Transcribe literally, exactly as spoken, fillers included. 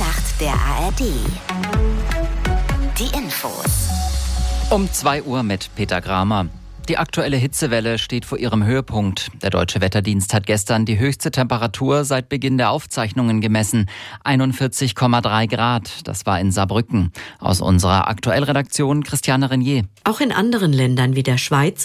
Nacht der A R D. Die Infos. Um zwei Uhr mit Peter Gramer. Die aktuelle Hitzewelle steht vor ihrem Höhepunkt. Der Deutsche Wetterdienst hat gestern die höchste Temperatur seit Beginn der Aufzeichnungen gemessen. einundvierzig Komma drei Grad. Das war in Saarbrücken. Aus unserer Aktuellredaktion Christiane Renier. Auch in anderen Ländern wie der Schweiz